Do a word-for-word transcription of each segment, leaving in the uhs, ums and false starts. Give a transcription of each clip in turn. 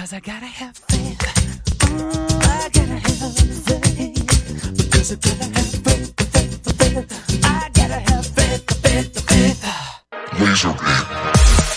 Because I gotta have faith. I gotta have faith. Because I gotta have faith, faith, faith. I gotta have faith, faith, faith. Laserbeam.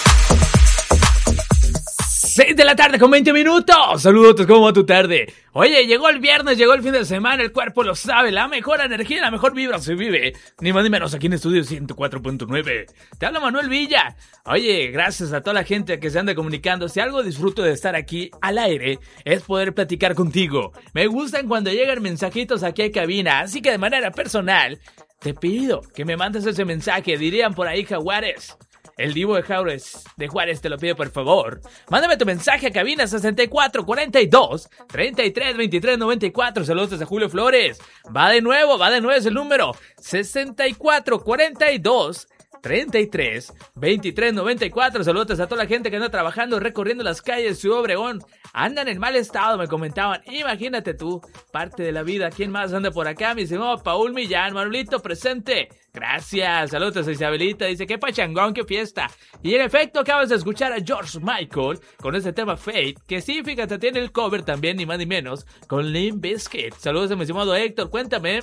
seis de la tarde con veinte minutos. Saludos, ¿cómo va tu tarde? Oye, llegó el viernes, llegó el fin de semana, el cuerpo lo sabe, la mejor energía, la mejor vibra se vive. Ni más ni menos aquí en Estudio ciento cuatro punto nueve. Te habla Manuel Villa. Oye, gracias a toda la gente que se anda comunicando. Si algo disfruto de estar aquí al aire es poder platicar contigo. Me gustan cuando llegan mensajitos aquí a cabina, así que de manera personal te pido que me mandes ese mensaje. Dirían por ahí Jaguares. El Divo de Juárez, de Juárez te lo pido por favor. Mándame tu mensaje a cabina sesenta y cuatro cuarenta y dos treinta y tres veintitrés noventa y cuatro. Saludos desde Julio Flores. Va de nuevo, va de nuevo es el número sesenta y cuatro cuarenta y dos treinta y tres veintitrés noventa y cuatro. Saludos a toda la gente que anda trabajando, recorriendo las calles de Ciudad Obregón. Andan en mal estado, me comentaban. Imagínate tú, parte de la vida. ¿Quién más anda por acá? Mi estimado Paul Millán, Manolito presente. Gracias, saludos a Isabelita, dice qué pachangón, qué fiesta. Y en efecto acabas de escuchar a George Michael con este tema Fate, que sí, fíjate, tiene el cover también, ni más ni menos, con Limp Bizkit. Saludos a mi estimado Héctor, cuéntame.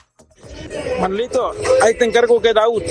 Manolito, ahí te encargo Get Out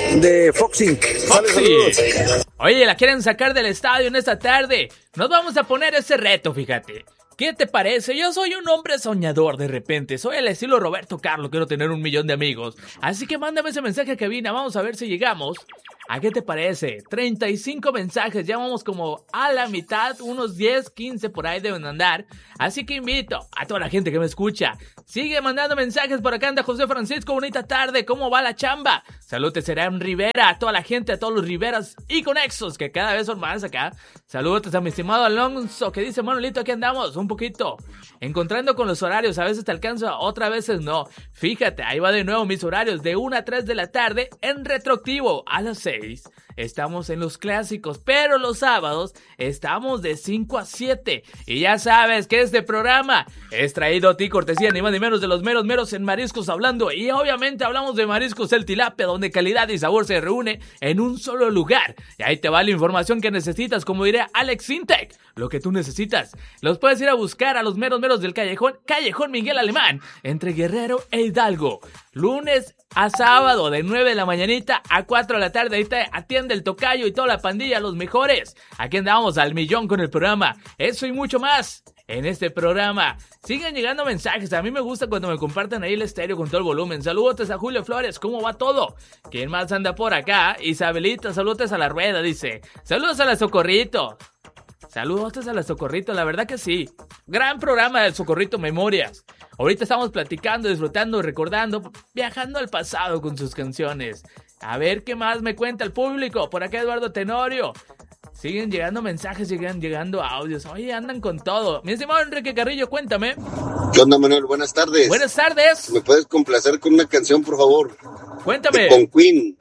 de Foxy. Foxy. Oye, la quieren sacar del estadio en esta tarde. Nos vamos a poner ese reto, fíjate. ¿Qué te parece? Yo soy un hombre soñador de repente. Soy el estilo Roberto Carlos, quiero tener un millón de amigos. Así que mándame ese mensaje a cabina, vamos a ver si llegamos. ¿A qué te parece? treinta y cinco mensajes, ya vamos como a la mitad, unos diez, quince por ahí deben andar. Así que invito a toda la gente que me escucha. Sigue mandando mensajes, por acá anda José Francisco, bonita tarde, ¿cómo va la chamba? Saludos, Serán Rivera, a toda la gente, a todos los Riveras y conexos, que cada vez son más acá. Saludos a mi estimado Alonso, que dice, Manolito, aquí andamos, un poquito encontrando con los horarios, a veces te alcanza, otras veces no. Fíjate, ahí va de nuevo mis horarios, de una a tres de la tarde, en retroactivo, a las seis. Estamos en los clásicos, pero los sábados estamos de cinco a siete. Y ya sabes que este programa es traído a ti cortesía ni más ni menos de los meros meros en Mariscos Hablando. Y obviamente hablamos de Mariscos El Tilapia, donde calidad y sabor se reúne en un solo lugar. Y ahí te va la información que necesitas, como diría Alex Intec, lo que tú necesitas. Los puedes ir a buscar a los meros meros del callejón, Callejón Miguel Alemán, entre Guerrero e Hidalgo. Lunes a sábado, de nueve de la mañanita a cuatro de la tarde. Ahí te atiende el tocayo y toda la pandilla, los mejores. Aquí andamos al millón con el programa. Eso y mucho más en este programa. Siguen llegando mensajes. A mí me gusta cuando me comparten ahí el estéreo con todo el volumen. Saludos a Julio Flores, ¿cómo va todo? ¿Quién más anda por acá? Isabelita, saludos a la rueda, dice. Saludos a la Socorrito. Saludos a la Socorrito, la verdad que sí. Gran programa del Socorrito Memorias. Ahorita estamos platicando, disfrutando, recordando, viajando al pasado con sus canciones. A ver qué más me cuenta el público. Por acá Eduardo Tenorio. Siguen llegando mensajes, siguen llegando audios. Oye, andan con todo. Mi estimado Enrique Carrillo, cuéntame. ¿Qué onda, Manuel? Buenas tardes. Buenas tardes. ¿Me puedes complacer con una canción, por favor? Cuéntame. De con Queen.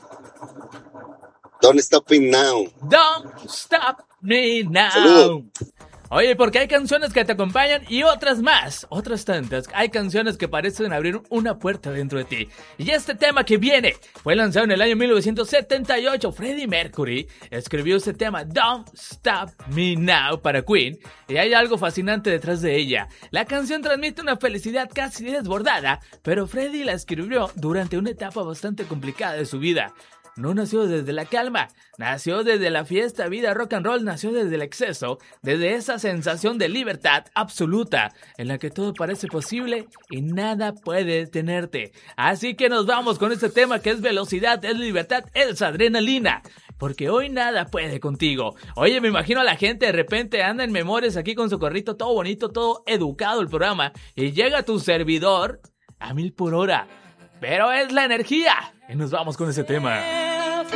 Don't Stop Me Now. Don't Stop Me Now. Saludos. Oye, porque hay canciones que te acompañan y otras más, otras tantas. Hay canciones que parecen abrir una puerta dentro de ti. Y este tema que viene fue lanzado en el año mil novecientos setenta y ocho. Freddie Mercury escribió este tema, Don't Stop Me Now, para Queen. Y hay algo fascinante detrás de ella. La canción transmite una felicidad casi desbordada, pero Freddie la escribió durante una etapa bastante complicada de su vida. No nació desde la calma, nació desde la fiesta, vida rock and roll, nació desde el exceso, desde esa sensación de libertad absoluta, en la que todo parece posible y nada puede detenerte. Así que nos vamos con este tema que es velocidad, es libertad, es adrenalina. Porque hoy nada puede contigo. Oye, me imagino a la gente de repente anda en Memorias aquí con Socorrito, todo bonito, todo educado el programa, y llega tu servidor a mil por hora. Pero es la energía. Y nos vamos con ese tema.